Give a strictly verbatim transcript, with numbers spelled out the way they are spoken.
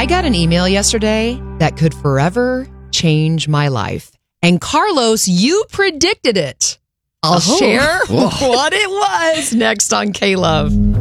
I got an email yesterday that could forever change my life. And Carlos, you predicted it. I'll Oh. share what it was next on K-Love.